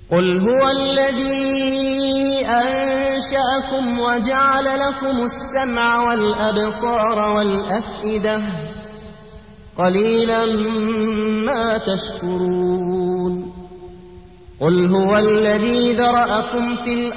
قل هو الذي أنشأكم وجعل لكم السمع والأبصار والأفئدة قليلا ما تشكرون قل هو الذي ذرأكم في الأرض